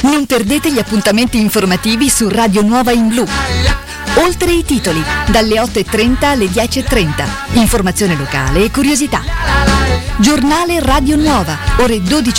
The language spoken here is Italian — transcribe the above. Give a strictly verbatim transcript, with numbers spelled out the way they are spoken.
Non perdete gli appuntamenti informativi su Radio Nuova in Blu. Oltre i titoli, dalle otto e trenta alle dieci e trenta. Informazione locale e curiosità. Giornale Radio Nuova, ore dodici